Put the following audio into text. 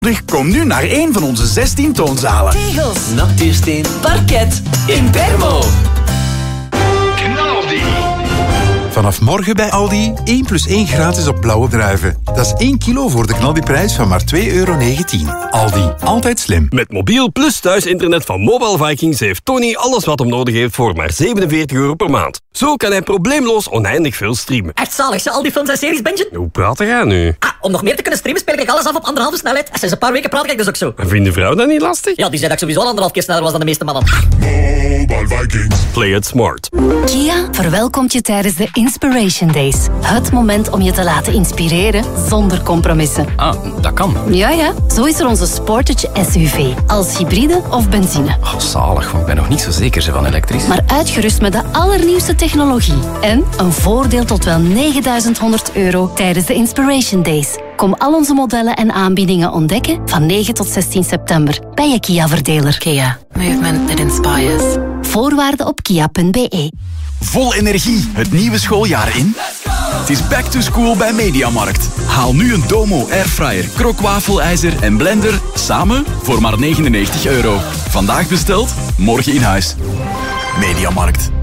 Kom nu naar een van onze 16 toonzalen. Tegels, natuursteen, parket, Impermo. Knaldi. Vanaf morgen bij Aldi 1 + 1 gratis op blauwe druiven. Dat is 1 kilo voor de knaldiprijs van maar €2,19. Aldi, altijd slim. Met mobiel plus thuisinternet van Mobile Vikings heeft Tony alles wat hem nodig heeft voor maar €47 per maand. Zo kan hij probleemloos oneindig veel streamen. Echt zalig, al die films en series, Benjen? Hoe praat jij nu? Om nog meer te kunnen streamen speel ik alles af op 1,5 snelheid. En sinds een paar weken praat ik dus ook zo. En vindt de vrouw dat niet lastig? Ja, die zei dat ik sowieso al 1,5 keer sneller was dan de meeste mannen. Mobile Vikings. Play it smart. Kia verwelkomt je tijdens de Inspiration Days. Het moment om je te laten inspireren zonder compromissen. Ah, dat kan. Ja. Zo is er onze Sportage SUV. Als hybride of benzine. Oh, zalig, want ik ben nog niet zo zeker van elektrisch. Maar uitgerust met de allernieuwste technologie. En een voordeel tot wel €9.100 tijdens de Inspiration Days. Kom al onze modellen en aanbiedingen ontdekken van 9 tot 16 september bij je Kia-verdeler. Kia. Movement that inspires. Voorwaarden op kia.be. Vol energie, het nieuwe schooljaar in. Het is back to school bij Mediamarkt. Haal nu een Domo airfryer, krookwafelijzer en blender samen voor maar €99. Vandaag besteld, morgen in huis. Mediamarkt.